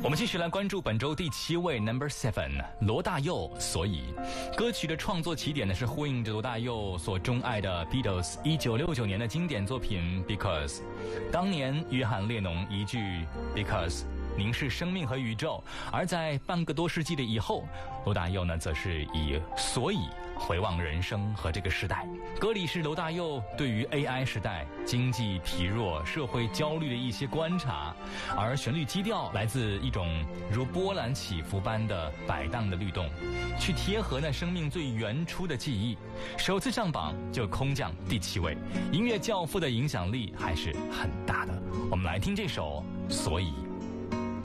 我们继续来关注本周第7位 Number 7罗大佑。所以歌曲的创作起点呢是呼应着罗大佑所钟爱的 Beatles 1969年的经典作品 Because。 当年约翰列侬一句 Because凝视生命和宇宙，而在半个多世纪的以后，罗大佑呢则是以所以回望人生和这个时代。歌里是罗大佑对于 AI 时代经济疲弱、社会焦虑的一些观察，而旋律基调来自一种如波澜起伏般的摆荡的律动，去贴合那生命最原初的记忆。首次上榜就空降第7位，音乐教父的影响力还是很大的。我们来听这首所以。